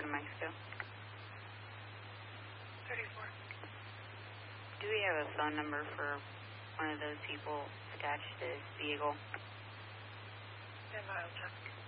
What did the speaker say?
New Mexico. 34. Do we have a phone number for one of those people attached to this vehicle? Stand by, I'll check.